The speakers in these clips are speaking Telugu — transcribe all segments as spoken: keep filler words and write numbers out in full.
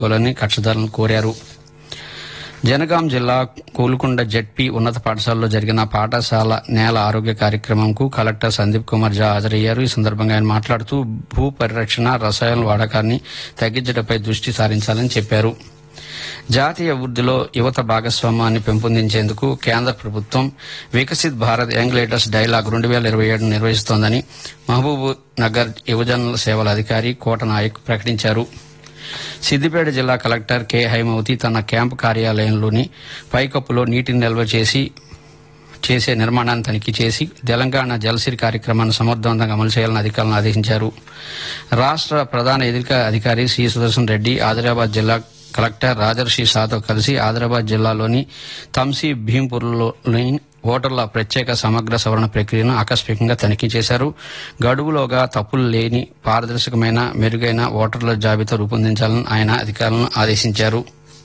చేసుకోవాలని కక్షదారులను కోరారు. జనగాం జిల్లా కోలుకొండ జెడ్పీ ఉన్నత పాఠశాలలో జరిగిన పాఠశాల నేల ఆరోగ్య కార్యక్రమంకు కలెక్టర్ సందీప్ కుమార్ ఝా హాజరయ్యారు. ఈ సందర్భంగా ఆయన మాట్లాడుతూ భూ పరిరక్షణ, రసాయన వాడకాన్ని తగ్గించడంపై దృష్టి సారించాలని చెప్పారు. జాతీయ వృద్ధిలో యువత భాగస్వామ్యాన్ని పెంపొందించేందుకు కేంద్ర ప్రభుత్వం Viksit Bharat young leaders dialogue రెండు వేల ఇరవై ఏడు నిర్వహిస్తోందని మహబూబ్ నగర్ యువజనుల సేవల అధికారి కోట నాయక్ ప్రకటించారు. సిద్దిపేట జిల్లా కలెక్టర్ కె హైమవతి తన క్యాంపు కార్యాలయంలోని పైకప్పులో నీటిని నిల్వ చేసి చేసే నిర్మాణాన్ని తనిఖీ చేసి తెలంగాణ జలసిరి కార్యక్రమాన్ని సమర్థవంతంగా అమలు చేయాలని అధికారులను ఆదేశించారు. రాష్ట ప్రధాన ఎన్నికల అధికారి సి సుదర్శన్ రెడ్డి ఆదిలాబాద్ జిల్లా కలెక్టర్ రాజర్షి షాతో కలిసి ఆదిలాబాద్ జిల్లాలోని తంసి భీంపూర్లోని ఓటర్ల ప్రత్యేక సమగ్ర సవరణ ప్రక్రియను ఆకస్మికంగా తనిఖీ చేశారు. గడువులోగా తప్పులు లేని పారదర్శకమైన మెరుగైన ఓటర్ల జాబితా రూపొందించాలని ఆయన అధికారులను ఆదేశించారు.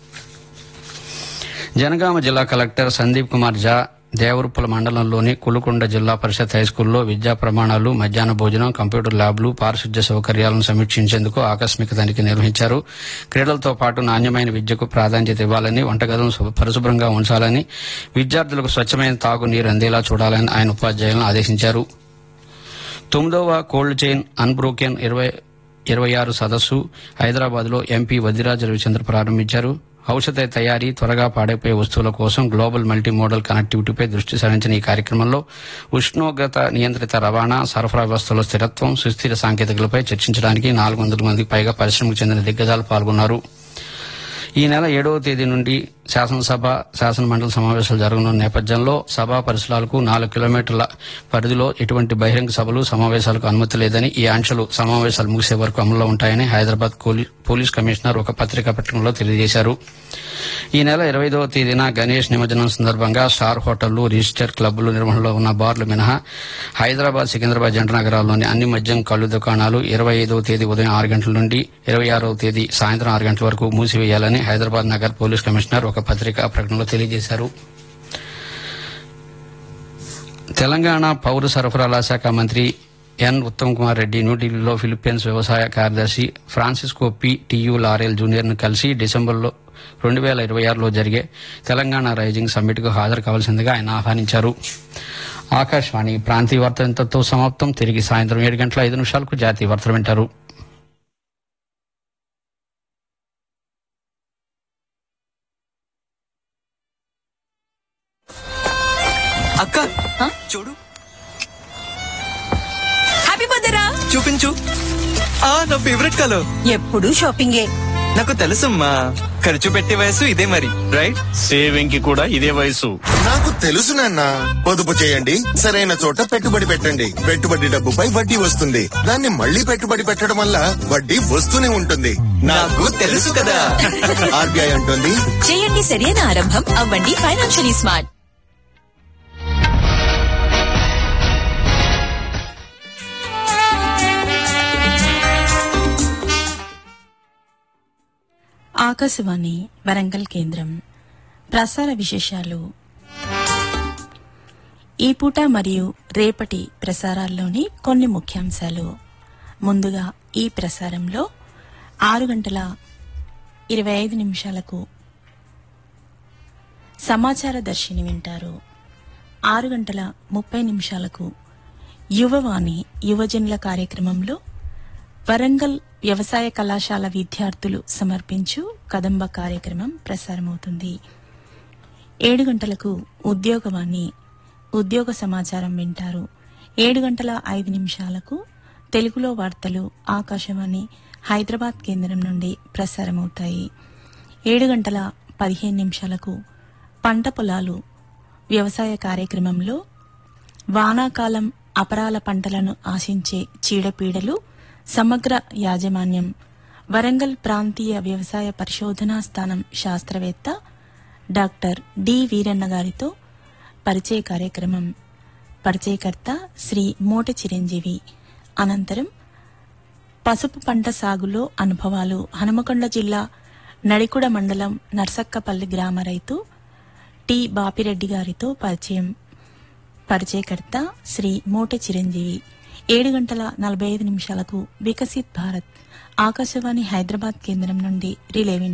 జనగామ జిల్లా కలెక్టర్ సందీప్ కుమార్ ఝా దేవరుప్పల మండలంలోని కులుకొండ జిల్లా పరిషత్ హైస్కూల్లో విద్యా ప్రమాణాలు, మధ్యాహ్న భోజనం, కంప్యూటర్ ల్యాబ్లు, పారిశుద్ధ్య సౌకర్యాలను సమీక్షించేందుకు ఆకస్మిక తనిఖీ నిర్వహించారు. క్రీడలతో పాటు నాణ్యమైన విద్యకు ప్రాధాన్యత ఇవ్వాలని, వంటగదులను పరిశుభ్రంగా ఉంచాలని, విద్యార్థులకు స్వచ్ఛమైన తాగునీరు అందేలా చూడాలని ఆయన ఉపాధ్యాయులను ఆదేశించారు. తొమ్మిదవ కోల్డ్ చైన్ అన్బ్రోకెన్ ఇరవై ఇరవై ఆరు సదస్సు హైదరాబాద్ లో ఎంపీ వద్దిరాజ రవిచంద్ర ప్రారంభించారు. ఔషధ తయారీ, త్వరగా పాడైపోయే వస్తువుల కోసం గ్లోబల్ మల్టీ మోడల్ కనెక్టివిటీపై దృష్టి సారించిన ఈ కార్యక్రమంలో ఉష్ణోగ్రత నియంత్రిత రవాణా, సరఫరా వ్యవస్థలో స్థిరత్వం, సుస్థిర సాంకేతికలపై చర్చించడానికి నాలుగు వందల మందికి పైగా పరిశ్రమకు చెందిన దిగ్గజాలు పాల్గొన్నారు. ఈ నెల ఏడవ తేదీ నుండి శాసనసభ, శాసనమండలి సమావేశాలు జరగనున్న నేపథ్యంలో సభా పరిసరాలకు నాలుగు కిలోమీటర్ల పరిధిలో ఎటువంటి బహిరంగ సభలు, సమావేశాలకు అనుమతి లేదని, ఈ ఆంక్షలు సమావేశాలు ముగిసే వరకు అమల్లో ఉంటాయని హైదరాబాద్ పోలీస్ కమిషనర్ ఒక పత్రికా ప్రకటనలో తెలియజేశారు. ఈ నెల ఇరవై ఐదవ తేదీన గణేష్ నిమజ్జనం సందర్భంగా స్టార్ హోటళ్లు, రిజిస్టర్ క్లబ్లు నిర్వహణలో ఉన్న బార్లు మినహా హైదరాబాద్, సికింద్రాబాద్ జంట నగరాల్లోని అన్ని మద్యం, కళ్ళు దుకాణాలు ఇరవై ఐదవ తేదీ ఉదయం ఆరు గంటల నుండి ఇరవై ఆరవ తేదీ సాయంత్రం ఆరు గంటల వరకు మూసివేయాలని హైదరాబాద్ నగర్ పోలీస్ కమిషనర్ ఒక పత్రికా ప్రకటనలో తెలియజేశారు. తెలంగాణ పౌర సరఫరాల శాఖ మంత్రి ఎన్ ఉత్తమ్ కుమార్ రెడ్డి న్యూఢిల్లీలో ఫిలిప్పీన్స్ వ్యవసాయ కార్యదర్శి Francisco P TU Laurel junior ను కలిసి డిసెంబర్లో రెండు వేల ఇరవై ఆరులో జరిగే తెలంగాణ రైజింగ్ సమ్మిట్ కు హాజరు కావాల్సిందిగా ఆయన ఆహ్వానించారు. ఆకాశవాణి ప్రాంతీయ వార్తలు ఇంతతో సమాప్తం. తిరిగి సాయంత్రం ఏడు గంటల ఐదు నిమిషాలకు జాతీయ వార్తలు వింటారు. అక్క చూడు, హ్యాపీ బర్త్డే. చూపించు. ఆ నా ఫేవరెట్ కలర్. ఎప్పుడు షాపింగే. నాకు తెలుసమ్మా, ఖర్చు పెట్టే వయసు ఇదే మరి, రైట్? సేవింగ్ కి కూడా ఇదే వయసు. నాకు తెలుసు నాన్న. పొదుపు చేయండి, సరైన చోట పెట్టుబడి పెట్టండి. పెట్టుబడి డబ్బుపై వడ్డీ వస్తుంది. దాన్ని మళ్ళీ పెట్టుబడి పెట్టడం వల్ల వడ్డీ వస్తూనే ఉంటుంది. నాకు తెలుసు కదా. ఆర్బీఐ అంటుంది, చేయండి సరైన ఆరంభం, అవ్వండి ఫైనాన్షియలీ స్మార్ట్. ఆకాశవాణి వరంగల్ కేంద్రం ప్రసార విశేషాలు. ఈ పూట మరియు రేపటి ప్రసారాల్లోని కొన్ని ముఖ్యాంశాలు. ముందుగా ఈ ప్రసారంలో ఆరు గంటల ఇరవై ఐదు నిమిషాలకు సమాచార దర్శిని వింటారు. ఆరు గంటల ముప్పై నిమిషాలకు యువవాణి యువజనుల కార్యక్రమంలో వరంగల్ వ్యవసాయ కళాశాల విద్యార్థులు సమర్పించు కదంబ కార్యక్రమం ప్రసారమవుతుంది. ఏడు గంటలకు ఉద్యోగవాణి ఉద్యోగ సమాచారం వింటారు. ఏడు గంటల ఐదు నిమిషాలకు తెలుగులో వార్తలు ఆకాశవాణి హైదరాబాద్ కేంద్రం నుండి ప్రసారమవుతాయి. ఏడు గంటల పదిహేను నిమిషాలకు పంట పొలాలు వ్యవసాయ కార్యక్రమంలో వానాకాలం అపరాల పంటలను ఆశించే చీడపీడలు సమగ్ర యాజమాన్యం వరంగల్ ప్రాంతీయ వ్యవసాయ పరిశోధనా స్థానం శాస్త్రవేత్త డాక్టర్ డి వీరన్న గారితో పరిచయ కార్యక్రమం. పరిచయకర్త శ్రీ మోట చిరంజీవి. అనంతరం పసుపు పంట సాగులో అనుభవాలు హనుమకొండ జిల్లా నడికుడ మండలం నర్సక్కపల్లి గ్రామ రైతు టి బాపిరెడ్డి గారితో పరిచయం. పరిచయకర్త శ్రీ మోట చిరంజీవి. ఏడు గంటల నలభై ఐదు నిమిషాలకు వికసిత్ భారత్ ఆకాశవాణి హైదరాబాద్ కేంద్రం నుండి రిలే